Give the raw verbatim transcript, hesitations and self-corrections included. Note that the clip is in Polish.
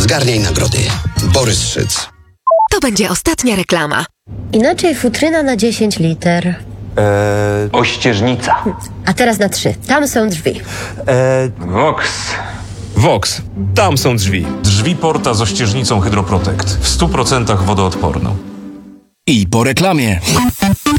Zgarniaj nagrody. Borys Szyc. To będzie ostatnia reklama. Inaczej futryna na dziesięć liter. Eee, Ościeżnica. A teraz na trzy. Tam są drzwi. eee, Vox. Vox. Tam są drzwi. Drzwi Porta z ościeżnicą Hydroprotect. W stu procentach wodoodporną. I po reklamie.